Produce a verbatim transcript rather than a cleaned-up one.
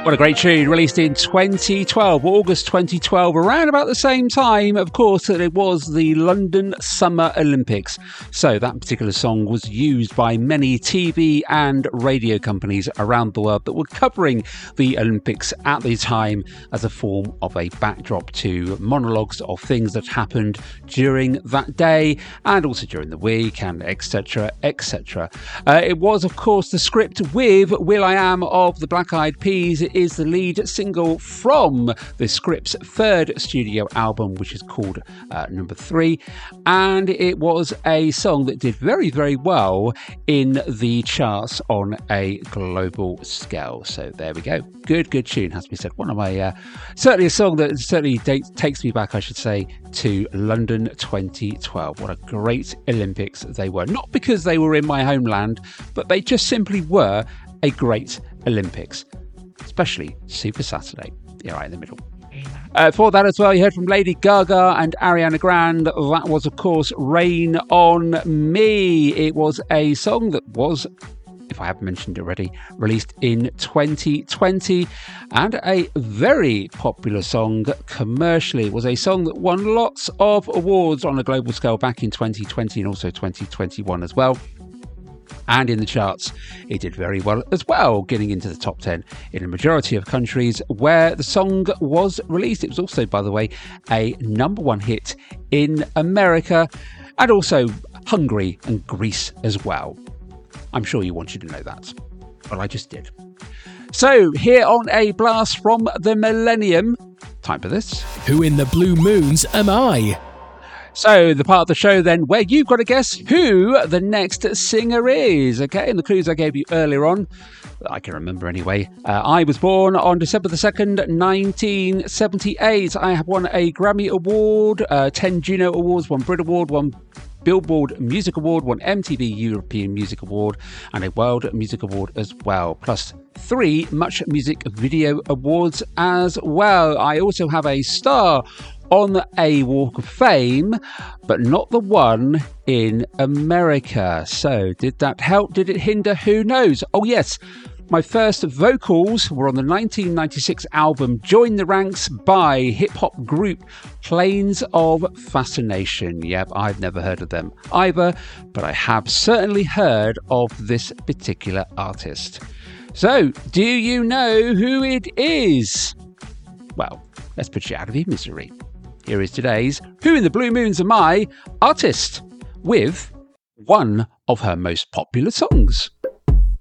What a great tune, released in twenty twelve, August twenty twelve, around about the same time, of course, that it was the London Summer Olympics. So that particular song was used by many T V and radio companies around the world that were covering the Olympics at the time as a form of a backdrop to monologues of things that happened during that day and also during the week, and et cetera, et cetera. Uh, it was, of course, the script with will.i.am of the Black Eyed Peas is the lead single from the Script's third studio album, which is called uh, Number Three, and it was a song that did very, very well in the charts on a global scale. So there we go. Good, good tune, has to be said. One of my, uh, certainly a song that certainly dates, takes me back, I should say, to London twenty twelve. What a great Olympics they were. Not because they were in my homeland, but they just simply were a great Olympics. Especially Super Saturday. Yeah, right in the middle. Uh, for that as well, you heard from Lady Gaga and Ariana Grande. That was, of course, Rain on Me. It was a song that was, if I haven't mentioned it already, released in twenty twenty, and a very popular song commercially. It was a song that won lots of awards on a global scale back in twenty twenty and also twenty twenty-one as well. And in the charts, it did very well as well, getting into the top ten in a majority of countries where the song was released. It was also, by the way, a number one hit in America and also Hungary and Greece as well. I'm sure you wanted to know that, but I just did. So, here on A Blast from the Millennium, time for this. Who in the Blue Moons am I? So, the part of the show then where you've got to guess who the next singer is, okay? And the clues I gave you earlier on, I can remember anyway. Uh, I was born on December the second, nineteen seventy-eight. I have won a Grammy Award, uh, ten Juno Awards, one Brit Award, one Billboard Music Award, one M T V European Music Award, and a World Music Award as well, plus three Much Music Video Awards as well. I also have a star on a Walk of Fame, but not the one in America. So did that help? Did it hinder? Who knows? Oh yes, my first vocals were on the nineteen ninety-six album Join the Ranks by hip-hop group Planes of Fascination. Yep, I've never heard of them either, but I have certainly heard of this particular artist. So, do you know who it is? Well, let's put you out of your misery. Here is today's Who in the Blue Moons Am I artist with one of her most popular songs.